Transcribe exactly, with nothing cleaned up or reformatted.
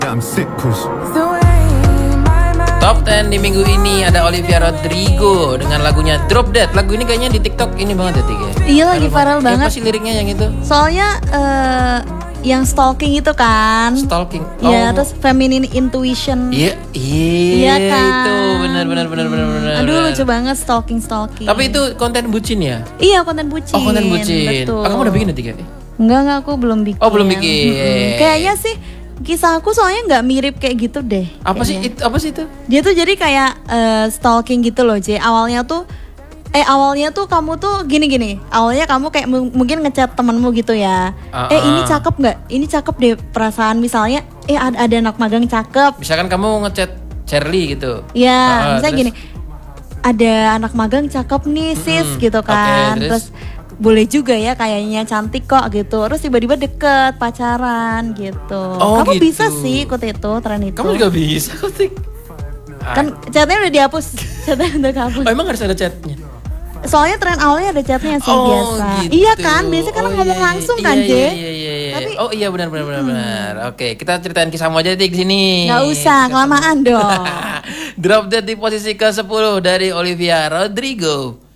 Yeah, I'm sick, push. Top sepuluh di minggu ini ada Olivia Rodrigo dengan lagunya Drop Dead. Lagu ini kayaknya di TikTok ini banget ya, Tik ya? Iya, lagi viral Ya, banget. apa sih liriknya yang itu? Soalnya eh, yang stalking itu kan. Stalking. Iya, Oh. terus feminine intuition. Iya, iya, Iya kan? itu benar benar benar benar benar. Aduh, benar. lucu banget stalking stalking. Tapi itu konten bucin ya? Iya, konten bucin. Oh, konten bucin. Betul. Ah, kamu udah bikin ya, Tik ya? Enggak, enggak, aku belum bikin. Oh, belum bikin. Mm-mm. Kayaknya sih kisah aku soalnya nggak mirip kayak gitu deh. Apa sih kayaknya. itu? Apa sih itu? Dia tuh jadi kayak eh, stalking gitu loh, J. Awalnya tuh eh awalnya tuh kamu tuh gini-gini. Awalnya kamu kayak m- mungkin ngechat temenmu gitu ya. Uh-uh. Eh ini cakep nggak? Ini cakep deh, perasaan misalnya eh ada, ada anak magang cakep. Misalkan kamu ngechat Charlie gitu. Ya, Ah, misalnya terus? gini. Ada anak magang cakep nih, sis Mm-mm. gitu kan. Oke, terus? terus boleh juga ya kayaknya cantik kok gitu. Terus tiba-tiba deket pacaran gitu. Oh, Kamu gitu. bisa sih ikut itu, tren itu. Kamu juga bisa kok, Tik. Kan chatnya udah dihapus, chatnya udah kehapus. Oh, emang harus ada chatnya? Soalnya tren awalnya ada chatnya sih Oh, biasa. gitu. Iya kan, biasanya kan Oh, ngomong iya, langsung iya, kan, iya, J. Iya, iya, iya. Tapi- oh iya benar benar benar benar. Oke, kita ceritain kisahmu aja, Tik, sini. Nggak usah, kelamaan dong. Drop Dead di posisi ke sepuluh dari Olivia Rodrigo.